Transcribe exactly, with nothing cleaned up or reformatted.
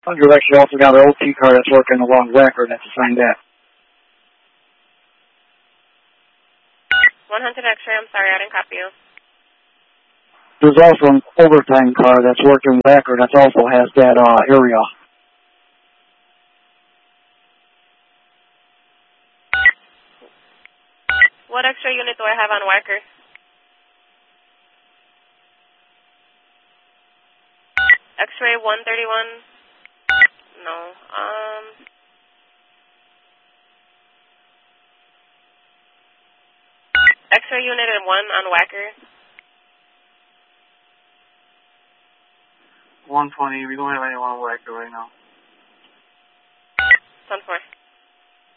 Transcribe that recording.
Thunder actually also got an O T car that's working along Wacker that's assigned that. one hundred X-ray, I'm sorry, I didn't copy you. There's also an overtime car that's working Wacker that also has that uh, area. What X-ray unit do I have on Wacker? X-ray one thirty-one? No. Um. X-ray unit one on Wacker? one twenty, we don't have anyone on Wacker right now. ten four.